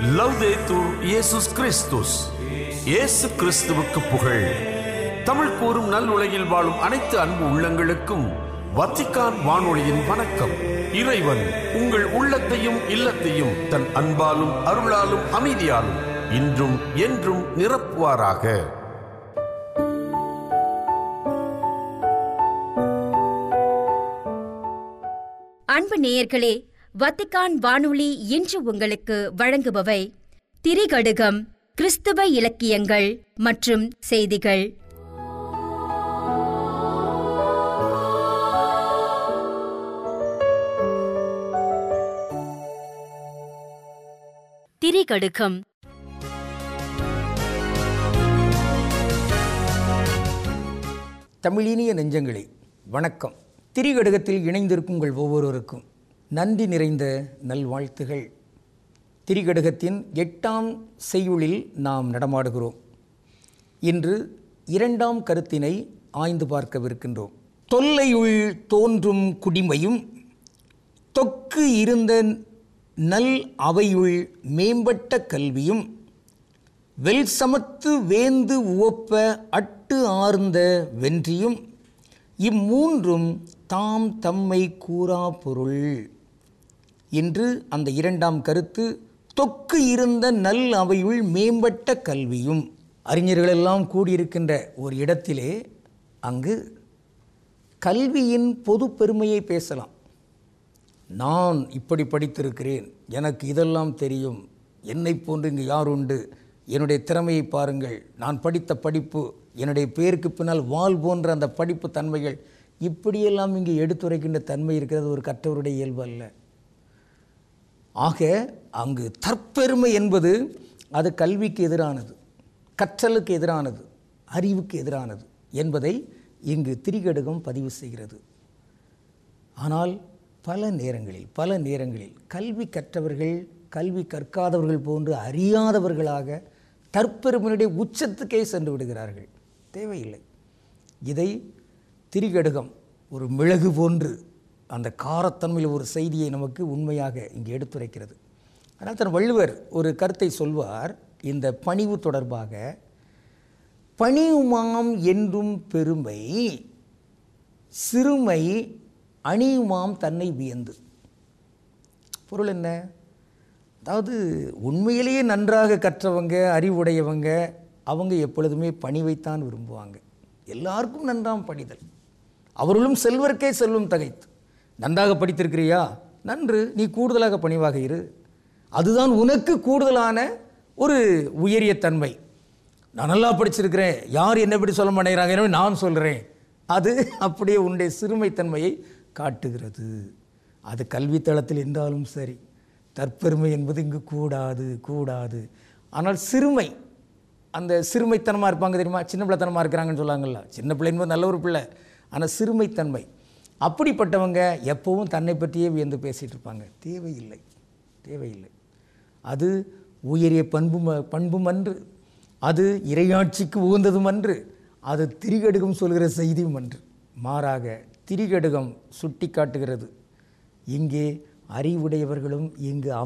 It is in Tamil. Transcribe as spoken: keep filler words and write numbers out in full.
லவ்தேத்தூர் இயேசுஸ் கிறிஸ்துஸ். இயேசு கிறிஸ்துவுக்கு புகழ். தமிழ் கூறும் நல் உலகில் வாழும் அனைத்து அன்பு உள்ளங்களுக்கும் வத்திக்கான் வானொலியின் வணக்கம். இறைவன் உங்கள் உள்ளத்தையும் இல்லத்தையும் தன் அன்பாலும் அருளாலும் அமைதியாலும் இன்றும் என்றும் நிரப்புவாராக. அன்பு நேயர்களே, வத்திக்கான் வானொலி இன்று உங்களுக்கு வழங்குபவை திரிகடுகம், கிறிஸ்துவ இலக்கியங்கள் மற்றும் செய்திகள். திரிகடுகம். தமிழினிய நெஞ்சங்களே, வணக்கம். திரிகடுகத்தில் இணைந்திருக்கும் உங்கள் ஒவ்வொருவருக்கும் நன்றி நிறைந்த நல்வாழ்த்துகள். திரிகடுகத்தின் எட்டாம் செய்யுளில் நாம் நடமாடுகிறோம். இன்று இரண்டாம் கருத்தினை ஆய்ந்து பார்க்கவிருக்கின்றோம். தொல்லையுள் தோன்றும் குடிமையும் தொக்கு இருந்த நல் அவையுள் மேம்பட்ட கல்வியும் வெல் சமத்து வேந்து உவப்ப அட்டு ஆர்ந்த வென்றியும் இம்மூன்றும் தாம் தம்மை கூறா பொருள். இன்று அந்த இரண்டாம் கருத்து தொக்கு இருந்த நல் அவையுள் மேம்பட்ட கல்வியும். அறிஞர்களெல்லாம் கூடியிருக்கின்ற ஒரு இடத்திலே அங்கு கல்வியின் பொது பெருமையை பேசலாம். நான் இப்படி படித்திருக்கிறேன், எனக்கு இதெல்லாம் தெரியும், என்னை போன்று இங்கு யார் உண்டு, என்னுடைய திறமையை பாருங்கள், நான் படித்த படிப்பு, என்னுடைய பேருக்கு பின்னால் வாள் போன்ற அந்த படிப்பு தன்மைகள், இப்படியெல்லாம் இங்கு எடுத்துரைக்கின்ற தன்மை இருக்கிறது ஒரு கற்றவருடைய இயல்பு அல்ல. ஆக அங்கு தற்பெருமை என்பது அது கல்விக்கு எதிரானது, கற்றலுக்கு எதிரானது, அறிவுக்கு எதிரானது என்பதை இங்கு திரிகடுகம் பதிவு செய்கிறது. ஆனால் பல நேரங்களில் பல நேரங்களில் கல்வி கற்றவர்கள் கல்வி கற்காதவர்கள் போன்று அறியாதவர்களாக தற்பெருமையுடைய உச்சத்துக்கே சென்று விடுகிறார்கள். தேவையில்லை. இதை திரிகடுகம் ஒரு மிளகு போன்று அந்த காரத்தன்மையில் ஒரு செய்தியை நமக்கு உண்மையாக இங்கே எடுத்துரைக்கிறது. அதனால் தன் வள்ளுவர் ஒரு கருத்தை சொல்வார் இந்த பணிவு தொடர்பாக. பணியுமாம் என்றும் பெருமை சிறுமை அணியுமாம் தன்னை வியந்து. பொருள் என்ன? அதாவது உண்மையிலேயே நன்றாக கற்றவங்க, அறிவுடையவங்க, அவங்க எப்பொழுதுமே பணிவைத்தான் விரும்புவாங்க. எல்லாருக்கும் நன்றாம் பணிதல், அவர்களும் செல்வர்க்கே செல்வம் தகைத்து. நன்றாக படித்திருக்கிறியா? நன்று, நீ கூடுதலாக பணிவாக இரு. அதுதான் உனக்கு கூடுதலான ஒரு உயரிய தன்மை. நான் நல்லா படிச்சிருக்கிறேன், யார் என்ன எப்படி சொல்ல மாட்டேங்கிறாங்க, எனவே நான் சொல்கிறேன். அது அப்படியே உன்னுடைய சிறுமைத்தன்மையை காட்டுகிறது. அது கல்வித்தளத்தில் இருந்தாலும் சரி, தற்பெருமை என்பது இங்கு கூடாது கூடாது. ஆனால் சிறுமை, அந்த சிறுமைத்தனமாக இருப்பாங்க தெரியுமா, சின்ன பிள்ளைத்தனமாக இருக்கிறாங்கன்னு சொல்லாங்கல்ல. சின்ன பிள்ளை என்பது நல்ல ஒரு பிள்ளை, ஆனால் சிறுமைத்தன்மை, அப்படிப்பட்டவங்க எப்போவும் தன்னை பற்றியே வியந்து பேசிகிட்டு இருப்பாங்க. தேவையில்லை தேவையில்லை. அது உயரிய பண்பும் பண்பும் அன்று, அது இறையாட்சிக்கு உகந்ததும் அன்று, அது திரிகடுகம் சொல்கிற செய்தியும் அன்று. மாறாக திரிகடுகம் சுட்டி காட்டுகிறது, இங்கே அறிவுடையவர்களும் இங்கு